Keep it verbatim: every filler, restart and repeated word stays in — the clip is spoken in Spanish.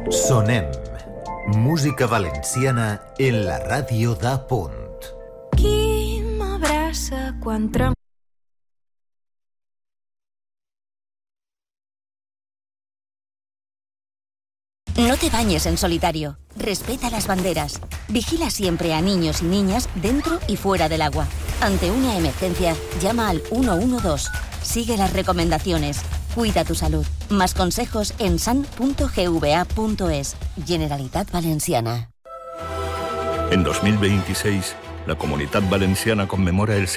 Sonem. Música valenciana en la ràdio d'A Punt. Qui m'abraça quan trem... No te bañes en solitario. Respeta las banderas. Vigila siempre a niños y niñas dentro y fuera del agua. Ante una emergencia, llama al uno uno dos. Sigue las recomendaciones. Cuida tu salud. Más consejos en san punto gva punto es. Generalitat Valenciana. En dos mil veintiséis, la Comunitat Valenciana conmemora el